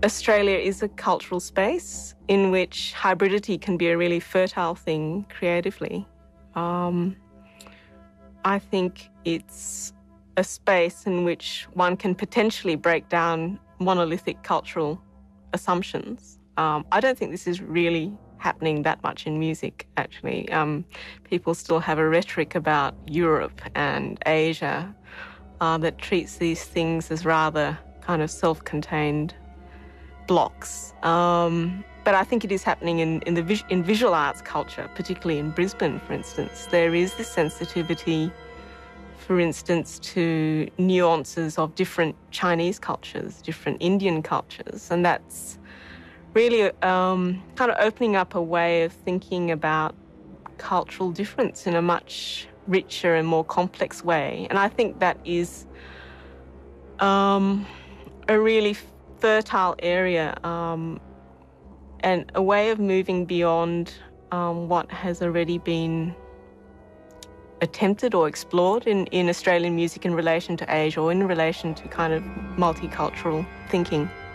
Australia is a cultural space in which hybridity can be a really fertile thing creatively. I think it's a space in which one can potentially break down monolithic cultural assumptions. I don't think this is really happening that much in music, actually. People still have a rhetoric about Europe and Asia that treats these things as rather kind of self-contained blocks. But I think it is happening in visual arts culture, particularly in Brisbane, for instance. There is this sensitivity, for instance, to nuances of different Chinese cultures, different Indian cultures, and that's really kind of opening up a way of thinking about cultural difference in a much richer and more complex way. And I think that is a really fertile area and a way of moving beyond what has already been attempted or explored in Australian music in relation to Asia or in relation to kind of multicultural thinking.